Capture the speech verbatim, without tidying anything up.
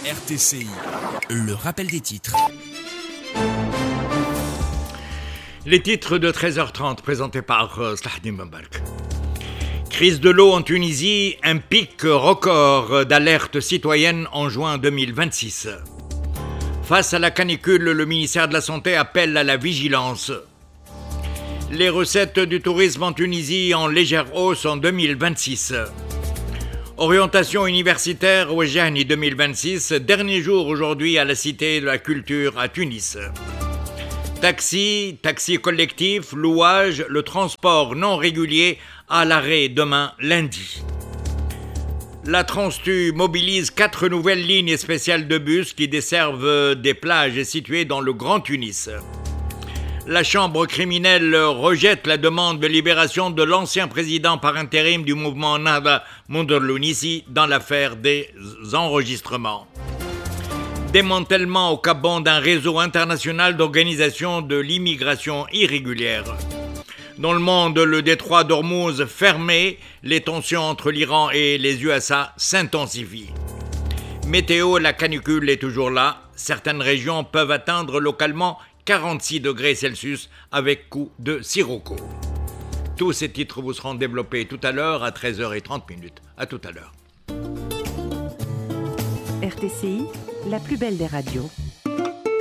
R T C I, le rappel des titres. Les titres de treize heures trente présentés par euh, Slahdin Bambark. Crise de l'eau en Tunisie, un pic record d'alerte citoyenne en juin deux mille vingt-six. Face à la canicule, le ministère de la Santé appelle à la vigilance. Les recettes du tourisme en Tunisie en légère hausse en deux mille vingt-six. Orientation universitaire Ouajahni deux mille vingt-six, dernier jour aujourd'hui à la Cité de la Culture à Tunis. Taxi, taxi collectif, louage, le transport non régulier à l'arrêt demain lundi. La Transtu mobilise quatre nouvelles lignes spéciales de bus qui desservent des plages situées dans le Grand Tunis. La chambre criminelle rejette la demande de libération de l'ancien président par intérim du mouvement Nahda Monderlounissi dans l'affaire des enregistrements. Démantèlement au Gabon d'un réseau international d'organisation de l'immigration irrégulière. Dans le monde, le détroit d'Ormuz fermé, les tensions entre l'Iran et les U S A s'intensifient. Météo, la canicule est toujours là. Certaines régions peuvent atteindre localement quarante-six degrés Celsius avec coup de sirocco. Tous ces titres vous seront développés tout à l'heure à treize heures trente. À tout à l'heure. R T C I, la plus belle des radios.